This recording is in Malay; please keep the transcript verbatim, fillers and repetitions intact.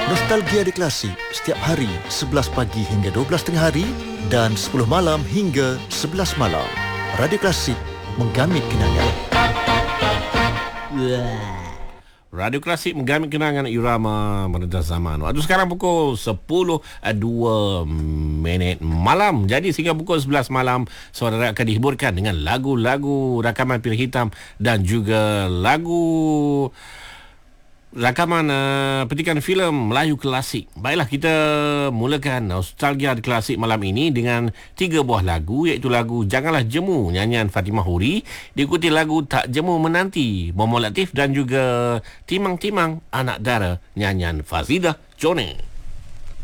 Nostalgia di Klasik setiap hari sebelas pagi hingga dua belas tengah hari dan sepuluh malam hingga sebelas malam. Radio Klasik, menggamit kenangan. Radio Klasik menggamit kenangan irama meredah zaman. Waktu sekarang pukul sepuluh dua minit malam. Jadi sehingga pukul sebelas malam saudara akan dihiburkan dengan lagu-lagu rakaman Pil Hitam dan juga lagu rakaman uh, petikan filem Melayu Klasik. Baiklah, kita mulakan Nostalgia di Klasik malam ini dengan tiga buah lagu, iaitu lagu Janganlah Jemu nyanyian Fatimah Huri, diikuti lagu Tak Jemu Menanti Momo Latif dan juga Timang Timang Anak Dara nyanyian Fazidah Jone.